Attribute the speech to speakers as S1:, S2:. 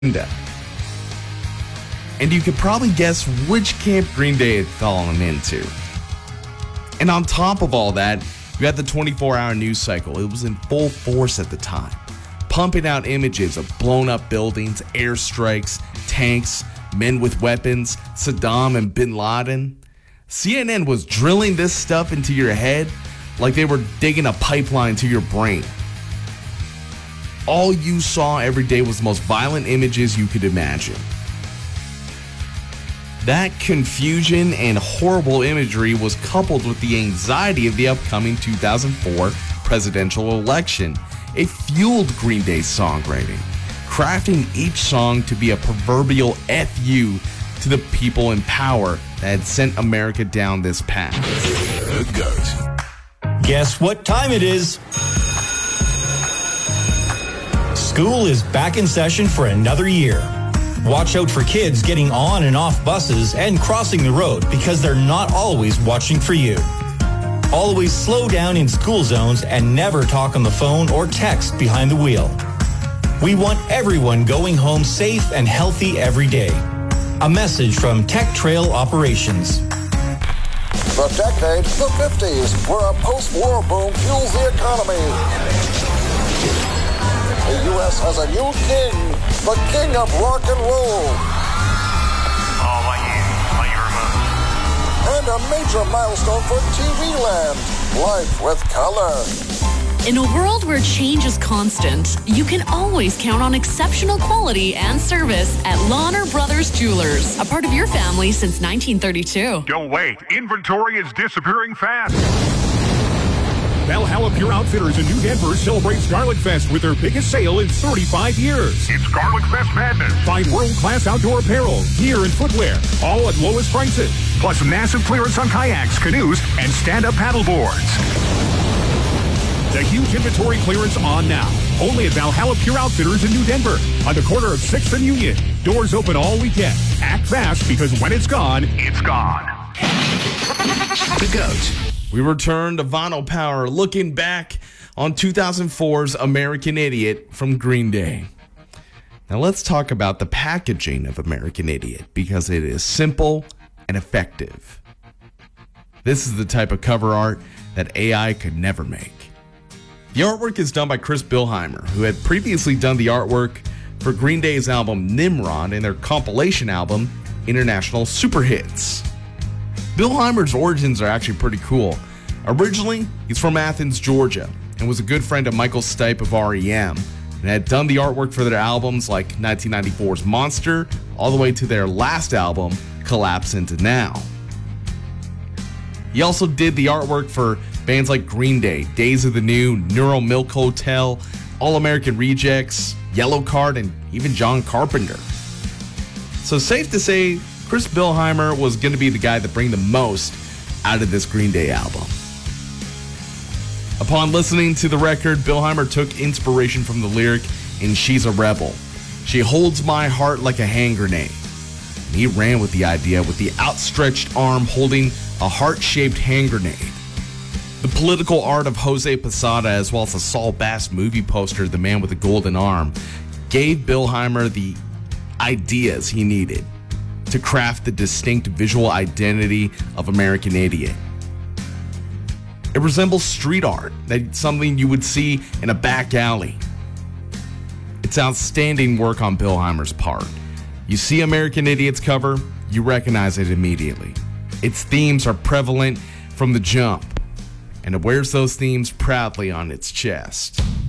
S1: And you could probably guess which camp Green Day had fallen into. And on top of all that, you had the 24-hour news cycle. It was in full force at the time, pumping out images of blown up buildings, airstrikes, tanks, men with weapons, Saddam and bin Laden. CNN was drilling this stuff into your head like they were digging a pipeline to your brain. All you saw every day was the most violent images you could imagine. That confusion and horrible imagery was coupled with the anxiety of the upcoming 2004 presidential election. It fueled Green Day's songwriting, crafting each song to be a proverbial FU to the people in power that had sent America down this path.
S2: The GOAT.
S3: Guess what time it is? School is back in session for another year. Watch out for kids getting on and off buses and crossing the road because they're not always watching for you. Always slow down in school zones and never talk on the phone or text behind the wheel. We want everyone going home safe and healthy every day. A message from Tech Trail Operations.
S4: The decade, the 50s, where a post-war boom fuels the economy. The U.S. has a new king, the king of rock and roll. And a major milestone for TV land, Life with Color.
S5: In a world where change is constant, you can always count on exceptional quality and service at Lahner Brothers Jewelers, a part of your family since 1932.
S6: Don't wait. Inventory is disappearing fast.
S7: Valhalla Pure Outfitters in New Denver celebrates Garlic Fest with their biggest sale in 35 years.
S6: It's Garlic Fest Madness.
S7: Find world-class outdoor apparel, gear, and footwear, all at lowest prices.
S6: Plus massive clearance on kayaks, canoes, and stand-up paddle boards.
S7: The huge inventory clearance on now. Only at Valhalla Pure Outfitters in New Denver, on the corner of 6th and Union. Doors open all weekend. Act fast because when it's gone,
S6: it's gone.
S2: The GOAT.
S1: We return to Vinyl Power, looking back on 2004's American Idiot from Green Day. Now let's talk about the packaging of American Idiot, because it is simple and effective. This is the type of cover art that AI could never make. The artwork is done by Chris Bilheimer, who had previously done the artwork for Green Day's album Nimrod and their compilation album International Super Hits. Bilheimer's origins are actually pretty cool. Originally, he's from Athens, Georgia, and was a good friend of Michael Stipe of R.E.M., and had done the artwork for their albums like 1994's Monster, all the way to their last album, Collapse Into Now. He also did the artwork for bands like Green Day, Days of the New, Neural Milk Hotel, All American Rejects, Yellow Card, and even John Carpenter. So safe to say, Chris Bilheimer was going to be the guy that bring the most out of this Green Day album. Upon listening to the record, Bilheimer took inspiration from the lyric in She's a Rebel. She holds my heart like a hand grenade. And he ran with the idea with the outstretched arm holding a heart-shaped hand grenade. The political art of Jose Posada, as well as the Saul Bass movie poster, The Man with the Golden Arm, gave Bilheimer the ideas he needed to craft the distinct visual identity of American Idiot. It resembles street art, that's something you would see in a back alley. It's outstanding work on Bilheimer's part. You see American Idiot's cover, you recognize it immediately. Its themes are prevalent from the jump, and it wears those themes proudly on its chest.